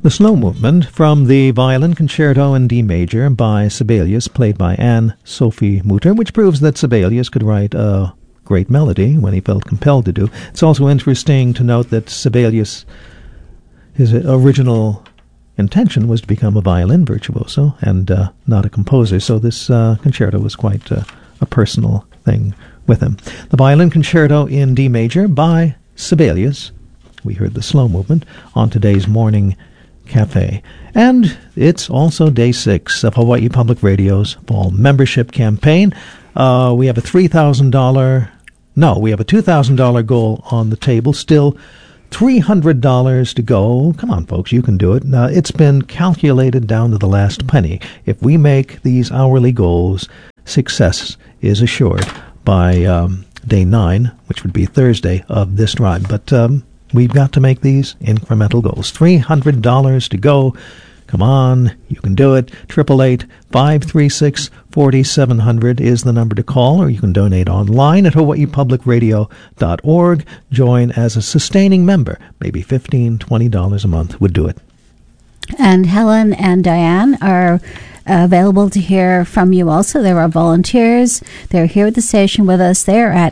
The Slow Movement from the Violin Concerto in D Major by Sibelius, played by Anne-Sophie Mutter, which proves that Sibelius could write a great melody when he felt compelled to do. It's also interesting to note that Sibelius, his original intention was to become a violin virtuoso and not a composer, so this concerto was quite a personal thing with him. The Violin Concerto in D Major by Sibelius. We heard the Slow Movement on today's Morning Cafe. And it's also day 6 of Hawaii Public Radio's fall membership campaign. We have a $2,000 goal on the table. Still $300 to go. Come on, folks, you can do it. It's been calculated down to the last penny. If we make these hourly goals, success is assured by day 9, which would be Thursday of this drive. But we've got to make these incremental goals. $300 to go. Come on, you can do it. 888-536-4700 is the number to call, or you can donate online at hawaiipublicradio.org. Join as a sustaining member. Maybe $15, $20 a month would do it. And Helen and Diane are available to hear from you also. There are volunteers. They're here at the station with us. They're at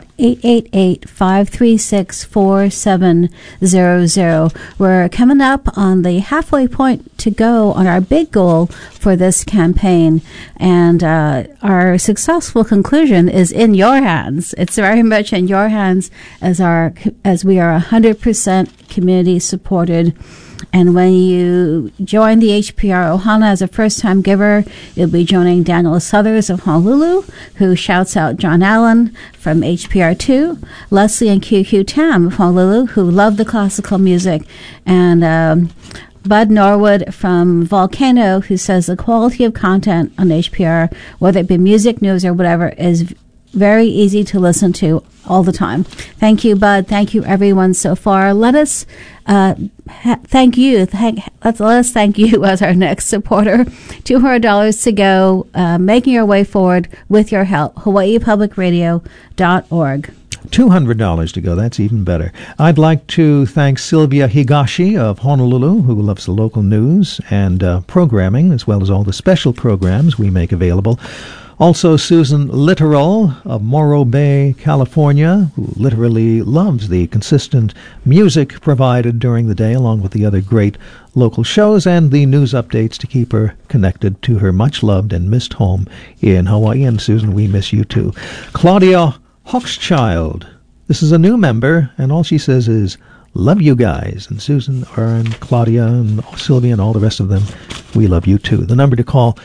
888-536-4700. We're coming up on the halfway point to go on our big goal for this campaign. And our successful conclusion is in your hands. It's very much in your hands as we are 100% community supported. And when you join the HPR Ohana as a first-time giver, you'll be joining Daniel Suthers of Honolulu, who shouts out John Allen from HPR2, Leslie and QQ Tam of Honolulu, who love the classical music, and Bud Norwood from Volcano, who says the quality of content on HPR, whether it be music, news, or whatever, is very easy to listen to all the time. Thank you, Bud. Thank you, everyone, so far. Let us thank you. Let us thank you as our next supporter. $200 to go, making your way forward with your help. HawaiiPublicRadio.org. $200 to go. That's even better. I'd like to thank Sylvia Higashi of Honolulu, who loves the local news and programming, as well as all the special programs we make available. Also, Susan Littoral of Morro Bay, California, who literally loves the consistent music provided during the day, along with the other great local shows and the news updates to keep her connected to her much-loved and missed home in Hawaii. And Susan, we miss you too. Claudia Hochschild. This is a new member, and all she says is, love you guys. And Susan, and Claudia, and Sylvia, and all the rest of them, we love you too. The number to call,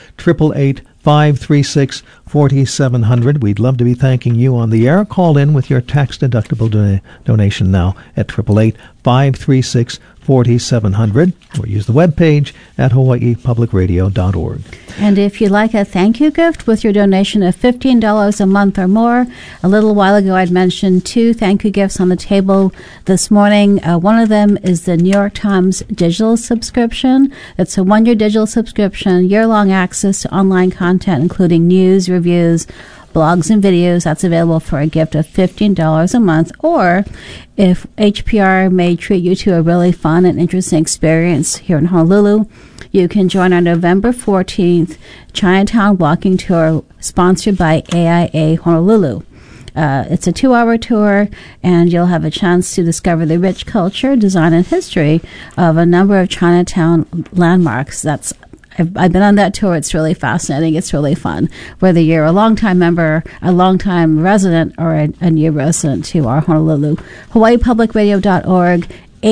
888-536-4700. We'd love to be thanking you on the air. Call in with your tax-deductible donation now at 888-536-4700, or use the webpage at hawaiipublicradio.org. And if you'd like a thank you gift with your donation of $15 a month or more, a little while ago I'd mentioned 2 thank you gifts on the table this morning. One of them is the New York Times digital subscription. It's a 1-year digital subscription, year-long access to online content, including news, reviews, blogs, and videos. That's available for a gift of $15 a month. Or if HPR may treat you to a really fun and interesting experience here in Honolulu, you can join our November 14th Chinatown walking tour sponsored by AIA Honolulu. It's a 2-hour tour, and you'll have a chance to discover the rich culture, design, and history of a number of Chinatown landmarks. I've been on that tour. It's really fascinating. It's really fun. Whether you're a longtime member, a longtime resident, or a new resident to our Honolulu. HawaiiPublicRadio.org.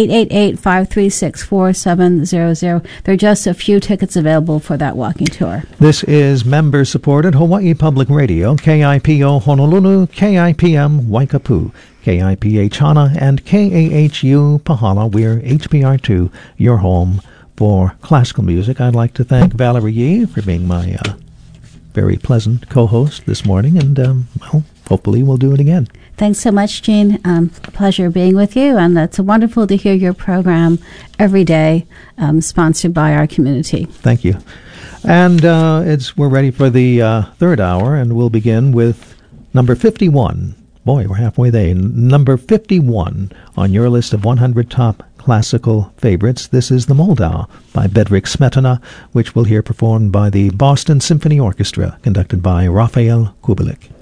888-536-4700. There are just a few tickets available for that walking tour. This is member-supported Hawaii Public Radio, KIPO Honolulu, KIPM Waikapu, KIPH Hana, and KAHU Pahala. We're HPR2, your home for classical music. I'd like to thank Valerie Yee for being my very pleasant co-host this morning, and hopefully we'll do it again. Thanks so much, Jean. A pleasure being with you, and it's wonderful to hear your program every day, sponsored by our community. Thank you. And we're ready for the third hour, and we'll begin with number 51. Boy, we're halfway there. Number 51 on your list of 100 top classical favorites. This is the Moldau by Bedřich Smetana, which we'll hear performed by the Boston Symphony Orchestra, conducted by Raphael Kubelik.